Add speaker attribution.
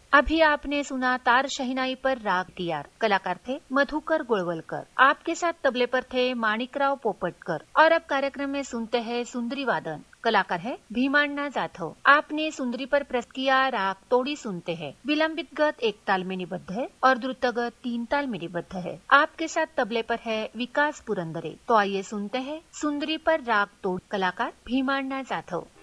Speaker 1: अभी आपने सुना तार शहनाई पर राग टीआर, कलाकार थे मधुकर गोळवलकर। आपके साथ तबले पर थे माणिकराव पोपटकर। और अब कार्यक्रम में सुनते हैं सुंदरी वादन, कलाकार है भीमाण्णा जाधव। आपने सुंदरी पर प्रस्तुत किया राग तोड़ी सुनते हैं। विलंबित गत 1 ताल में निबद्ध है और द्रुतगत 3 ताल में निबद्ध है। आपके साथ तबले पर है विकास पुरंदरे। तो आइए सुनते हैं सुंदरी पर राग तोड़ी, कलाकार भीमाण्णा जाधव।